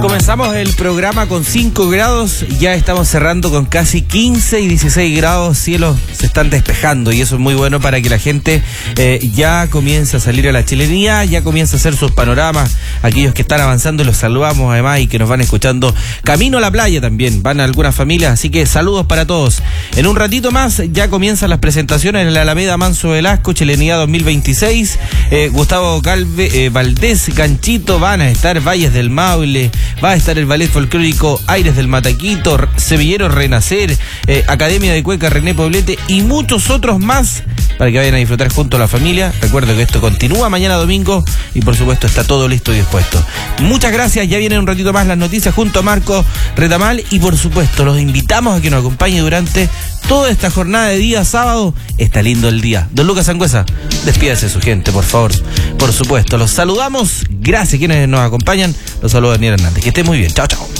Comenzamos el programa con 5 grados, ya estamos cerrando con casi 15 y 16 grados, cielos se están despejando y eso es muy bueno para que la gente ya comience a salir a la chilenía, ya comience a hacer sus panoramas, aquellos que están avanzando los saludamos además y que nos van escuchando camino a la playa también, van a algunas familias, así que saludos para todos. En un ratito más ya comienzan las presentaciones en la Alameda Manso Velasco, Chilenía 2026, Gustavo Valdés, Ganchito, van a estar Valles del Maule, va a estar el ballet folclórico Aires del Mataquito, Sevillero Renacer, Academia de Cueca René Poblete y muchos otros más para que vayan a disfrutar junto a la familia. Recuerdo que esto continúa mañana domingo y por supuesto está todo listo y dispuesto. Muchas gracias, ya vienen un ratito más las noticias junto a Marco Retamal y por supuesto los invitamos a que nos acompañe durante toda esta jornada de día sábado. Está lindo el día. Don Lucas Sangüesa, despídase su gente, por favor. Por supuesto, los saludamos. Gracias a quienes nos acompañan. Los saluda Daniel Hernández. Que esté muy bien. Chao, chao.